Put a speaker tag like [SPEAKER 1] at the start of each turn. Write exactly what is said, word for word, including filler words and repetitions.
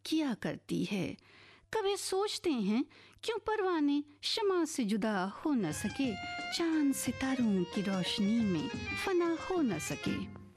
[SPEAKER 1] किया करती है। कभी सोचते हैं क्यों परवाने शमा से जुदा हो न सके, चांद सितारों की रोशनी में फना हो न सके।